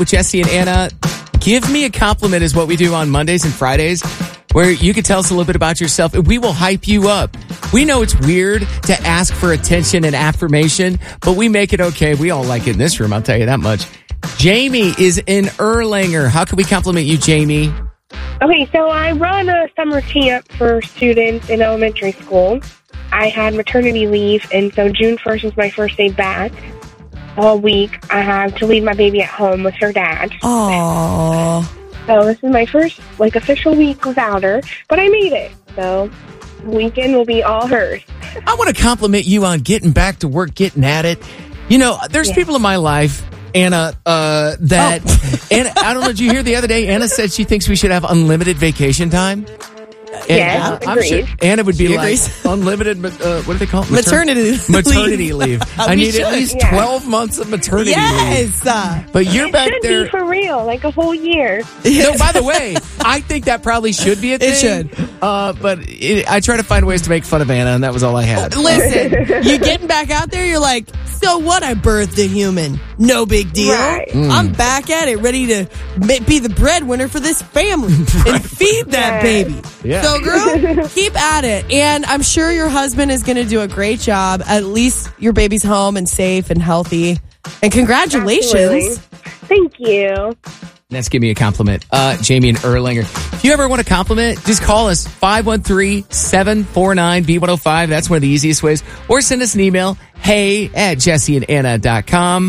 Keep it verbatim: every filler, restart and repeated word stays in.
with Jesse and Anna. Give me a compliment is what we do on Mondays and Fridays, where you can tell us a little bit about yourself and we will hype you up. We know it's weird to ask for attention and affirmation, but we make it okay. We all like it in this room, I'll tell you that much. Jamie is in Erlanger. How can we compliment you, Jamie? Okay, so I run a summer camp for students in elementary school. I had maternity leave, and so June first was my first day back. All week, I have to leave my baby at home with her dad. Aww. So this is my first, like, official week without her, but I made it. So the weekend will be all hers. I want to compliment you on getting back to work, getting at it. You know, there's yeah. people in my life, Anna, uh, that, oh. Anna, I don't know, did you hear the other day, Anna said she thinks we should have unlimited vacation time? And yes, I'm agreed. sure Anna would be she like, agrees. unlimited, uh, what do they call it? Maternity leave. Maternity leave. I need should. at least yeah. twelve months of maternity yes. leave. Uh, but you're it back should there. Be for real, like a whole year. No, by the way, I think that probably should be a thing. It should. Uh, but it, I try to find ways to make fun of Anna, and that was all I had. Listen, you're getting back out there, you're like, so what? I birthed a human. No big deal. Right. Mm. I'm back at it, ready to ma- be the breadwinner for this family and feed that Right. baby. Yeah. So, girl, keep at it. And I'm sure your husband is going to do a great job. At least your baby's home and safe and healthy. And congratulations. Absolutely. Thank you. Let's give me a compliment. Uh, Jamie and Erlanger. If you ever want a compliment, just call us five one three, seven four nine, B one oh five. That's one of the easiest ways. Or send us an email, hey at jesse and anna dot com.